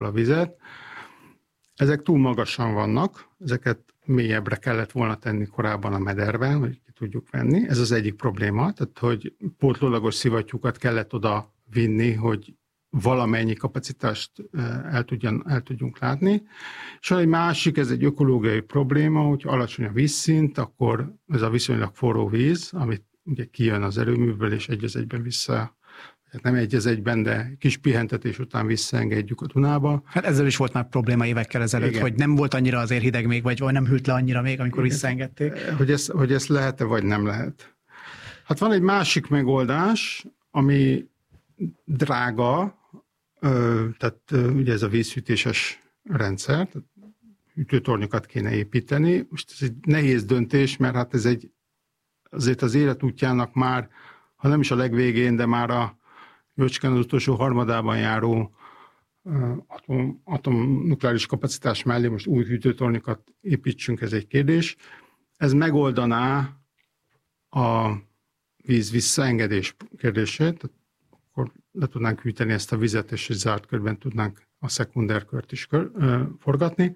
a vizet. Ezek túl magasan vannak, ezeket mélyebbre kellett volna tenni korábban a mederben, hogy ki tudjuk venni. Ez az egyik probléma, tehát hogy pótlólagos szivattyúkat kellett oda vinni, hogy valamennyi kapacitást el tudjunk látni. És egy másik, ez egy ökológiai probléma, hogy alacsony a vízszint, akkor ez a viszonylag forró víz, amit ugye kijön az erőműből, és egy az egyben vissza, nem egy az egyben, de kis pihentetés után visszaengedjük a Dunába. Hát ezzel is volt már probléma évekkel ezelőtt, igen, hogy nem volt annyira azért hideg még, vagy nem hűlt le annyira még, amikor igen, visszaengedték. Hogy ezt lehet-e, vagy nem lehet. Hát van egy másik megoldás, ami drága, tehát ugye ez a vízhűtéses rendszer, tehát hűtőtornyokat kéne építeni. Most ez egy nehéz döntés, mert hát ez azért az életútjának már, ha nem is a legvégén, de már a jócskán az utolsó harmadában járó atomnukleáris kapacitás mellé most új hűtőtornyokat építsünk, ez egy kérdés. Ez megoldaná a víz visszaengedés kérdését, tehát akkor le tudnánk hűteni ezt a vizet, és egy zárt körben tudnánk a szekunder-kört is forgatni.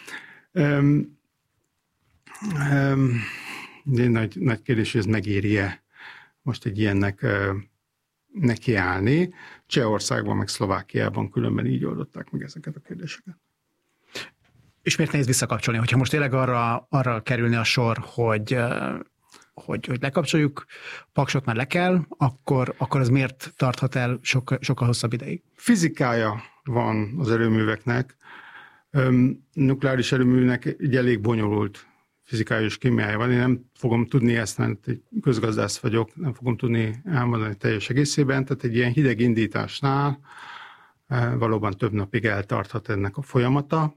Nagy kérdés, hogy ez megéri-e most egy ilyennek nekiállni. Csehországban, meg Szlovákiában különben így oldották meg ezeket a kérdéseket. És miért nehéz visszakapcsolni? Hogyha most tényleg arra kerülni a sor, hogy lekapcsoljuk, Paksot már le kell, akkor az miért tarthat el sokkal hosszabb ideig? Fizikája van az erőműveknek. Nukleáris erőműnek egy elég bonyolult fizikája és kémiája van. Én nem fogom tudni ezt, mert egy közgazdász vagyok, nem fogom tudni elmondani teljes egészében. Tehát egy ilyen hideg indításnál valóban több napig eltarthat ennek a folyamata.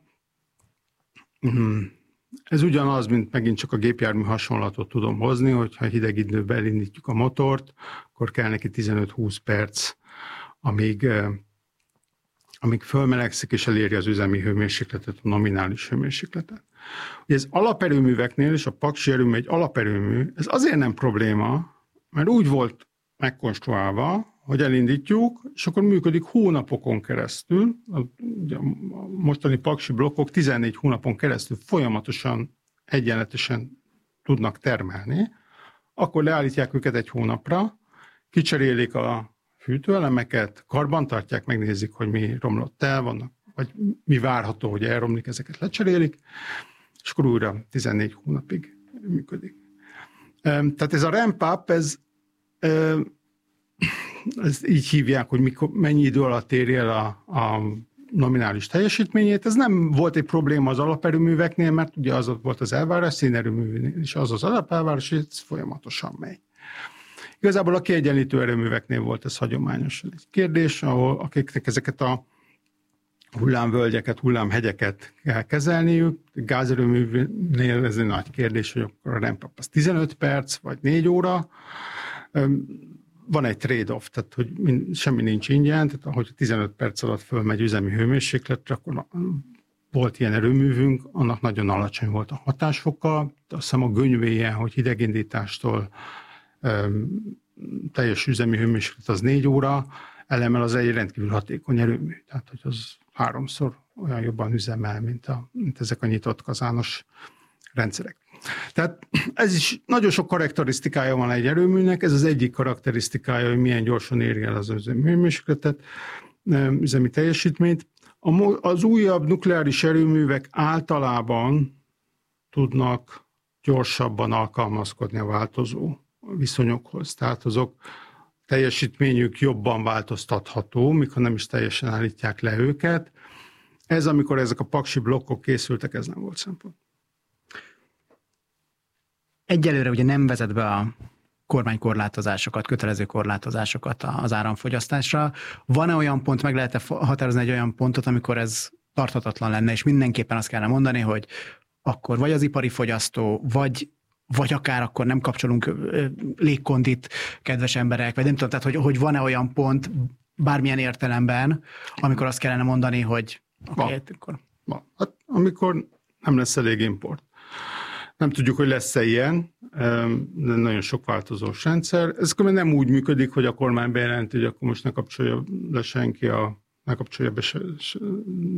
Ez ugyanaz, mint megint csak a gépjármű hasonlatot tudom hozni, hogyha hideg időben elindítjuk a motort, akkor kell neki 15-20 perc, amíg fölmelegszik és eléri az üzemi hőmérsékletet, a nominális hőmérsékletet. Ugye ez alaperőműveknél, és a paksi erőmű egy alaperőmű, ez azért nem probléma, mert úgy volt megkonstruálva, hogy elindítjuk, és akkor működik hónapokon keresztül. A mostani paksi blokkok 14 hónapon keresztül folyamatosan, egyenletesen tudnak termelni. Akkor leállítják őket egy hónapra, kicserélik a fűtőelemeket, karbantartják, megnézik, hogy mi romlott el, vagy mi várható, hogy elromlik, ezeket lecserélik, és akkor újra 14 hónapig működik. Tehát ez a ramp-up, ezt így hívják, hogy mennyi idő alatt éri el a nominális teljesítményét. Ez nem volt egy probléma az alaperőműveknél, mert ugye az volt az elvárás, színerőműnél is az az alapelvárás, hogy ez folyamatosan megy. Igazából a kiegyenlítő erőműveknél volt ez hagyományosan egy kérdés, ahol akiknek ezeket a hullámvölgyeket, hullámhegyeket kell kezelniük. Gázerőműnél ez egy nagy kérdés, hogy akkor a ramp-up az 15 perc, vagy 4 óra. Van egy trade-off, tehát hogy semmi nincs ingyen, tehát ahogy 15 perc alatt fölmegy üzemi hőmérsékletre, akkor volt ilyen erőművünk, annak nagyon alacsony volt a hatásfoka, azt hiszem a gönyvéje, hogy hidegindítástól teljes üzemi hőmérséklet az 4 óra, elemmel az egy rendkívül hatékony erőmű, tehát hogy az 3-szor olyan jobban üzemel, mint ezek a nyitott kazános rendszerek. Tehát ez is nagyon sok karakterisztikája van egy erőműnek, ez az egyik karakterisztikája, hogy milyen gyorsan éri el az üzemi hőmérsékletet, üzemi teljesítményt. Az újabb nukleáris erőművek általában tudnak gyorsabban alkalmazkodni a változó viszonyokhoz, tehát azok teljesítményük jobban változtatható, mikor nem is teljesen állítják le őket. Ez, amikor ezek a paksi blokkok készültek, ez nem volt szempont. Egyelőre ugye nem vezet be a kormánykorlátozásokat, kötelező korlátozásokat az áramfogyasztásra. Van-e olyan pont, meg lehet-e határozni egy olyan pontot, amikor ez tarthatatlan lenne, és mindenképpen azt kellene mondani, hogy akkor vagy az ipari fogyasztó, vagy akár akkor nem kapcsolunk légkondit, kedves emberek, vagy nem tudom, tehát hogy van-e olyan pont bármilyen értelemben, amikor azt kellene mondani, hogy akkor... Hát, amikor nem lesz elég import. Nem tudjuk, hogy lesz-e ilyen, de nagyon sok változós rendszer. Ez nem úgy működik, hogy a kormány bejelenti, hogy akkor most ne kapcsolja le senki a ne kapcsolja be